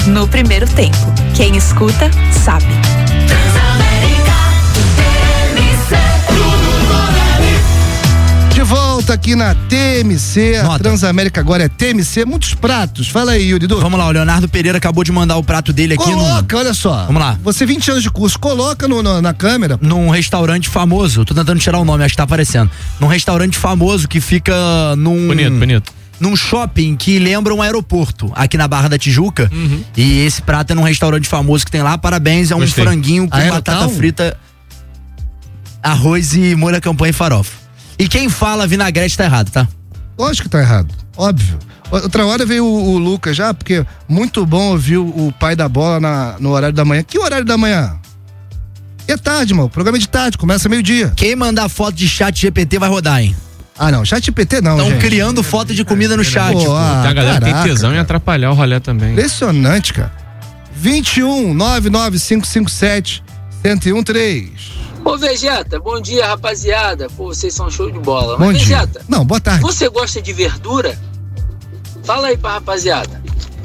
no primeiro tempo. Quem escuta, sabe. De volta aqui na TMC, a Transamérica agora é TMC, muitos pratos. Fala aí, Yuri. Vamos lá, o Leonardo Pereira acabou de mandar o prato dele aqui. Coloca, olha só. Vamos lá. Você 20 anos de curso, coloca na câmera. Num restaurante famoso, tô tentando tirar o nome, acho que tá aparecendo. Num restaurante famoso que fica num... Bonito. Num shopping que lembra um aeroporto, aqui na Barra da Tijuca. E esse prato é num restaurante famoso que tem lá. Parabéns, é um franguinho com batata frita, arroz e molho à campanha e farofa. E quem fala vinagrete tá errado, tá? Lógico que tá errado, óbvio. Outra hora veio o Lucas já, porque muito bom ouvir o pai da bola no horário da manhã. Que horário da manhã? É tarde, mano. O programa é de tarde, começa meio-dia. Quem mandar foto de chat GPT vai rodar, hein? Ah, não, chat GPT não, Estão gente. criando foto de comida no chat. Pô, a galera tem tesão em atrapalhar o rolê também. Impressionante, cara. 21 99557 1013. Ô Vegeta, bom dia, rapaziada. Pô, vocês são show de bola. Bom Mas dia. Vegeta, Não, boa tarde. você gosta de verdura? Fala aí pra rapaziada.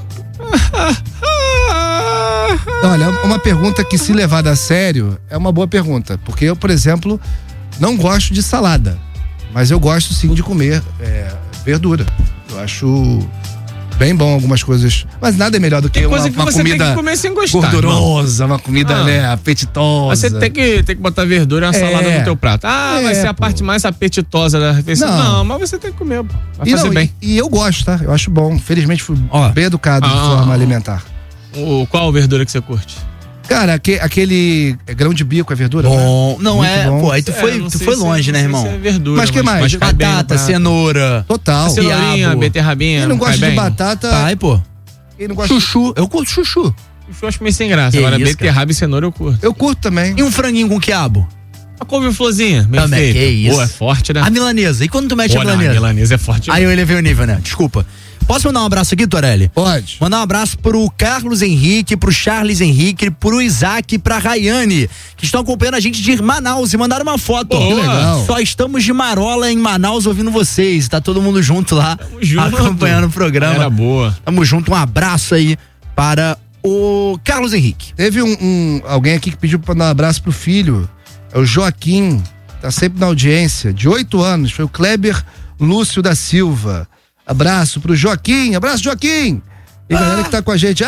Olha, uma pergunta que, se levada a sério, é uma boa pergunta. Porque eu, por exemplo, não gosto de salada. Mas eu gosto sim de comer verdura. Eu acho bem bom algumas coisas. Mas nada é melhor do que uma você comida tem que comer sem gostar, gordurosa, uma comida apetitosa. Você tem que botar verdura e uma salada no teu prato. Vai ser a parte mais apetitosa da refeição. Não, mas você tem que comer, vai fazer bem. E eu gosto, tá? Eu acho bom. Felizmente fui bem educado de forma alimentar. Qual verdura que você curte? Cara, aquele grão de bico é verdura? Bom, não Muito é, bom. pô, aí tu foi longe, né, irmão? É verdura, Mas que mais? Mas Batata, cenoura. Total. Cenourinha, beterrabinha. Quem não gosta de batata... Ai, pô. Quem não gosta Chuchu, eu curto chuchu. Eu acho meio sem graça. Que Agora, isso, beterraba e cenoura eu curto. Eu curto também. E um franguinho com quiabo? A couve-florzinha, bem Também, feita. que isso. Pô, é forte, né? A milanesa. E quando tu mete a Não, milanesa? a milanesa é forte. Aí eu elevei o nível, né? Desculpa. Posso mandar um abraço aqui, Torelli? Pode. Mandar um abraço pro Carlos Henrique, pro Charles Henrique, pro Isaac e pra Rayane, que estão acompanhando a gente de Manaus e mandaram uma foto. Que legal. Só estamos de marola em Manaus ouvindo vocês. Tá todo mundo junto lá, acompanhando o programa. Era boa. Tamo junto, um abraço aí para o Carlos Henrique. Teve alguém aqui que pediu pra dar um abraço pro filho. É o Joaquim, tá sempre na audiência, de 8 anos. Foi o Kleber Lúcio da Silva. Abraço pro Joaquim, abraço Joaquim! E galera que tá com a gente.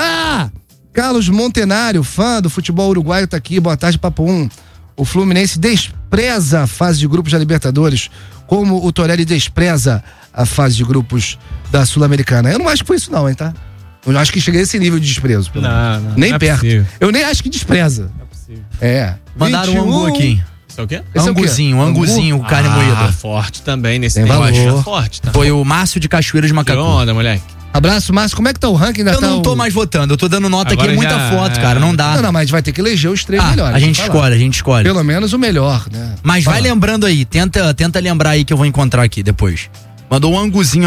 Carlos Montenário, fã do futebol uruguaio, tá aqui, boa tarde, Papo 1. O Fluminense despreza a fase de grupos da Libertadores, como o Torelli despreza a fase de grupos da Sul-Americana. Eu não acho que foi isso não, hein, tá? Eu não acho que cheguei a esse nível de desprezo. Não, nem não é perto. possível. Eu nem acho que despreza. Não é possível. Mandaram um angu aqui. Isso é o quê? Anguzinho, carne moída. Forte também, nesse Tem valor. negócio. Forte, tá? Foi o Márcio de Cachoeira de Macacu. Que onda, moleque. Abraço, Márcio. Como é que tá o ranking? Eu não tô mais votando, eu tô dando nota Agora aqui, muita já- foto, cara, não dá. Não, mas vai ter que eleger os 3 melhores. A gente vamos falar. escolhe. Pelo menos o melhor, né? Mas vai lembrando aí, tenta lembrar aí que eu vou encontrar aqui depois. Mandou um anguzinho